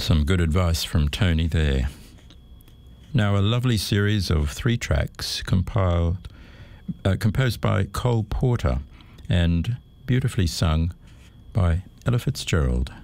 Some good advice from Tony there. Now, a lovely series of 3 tracks composed by Cole Porter and beautifully sung by Ella Fitzgerald.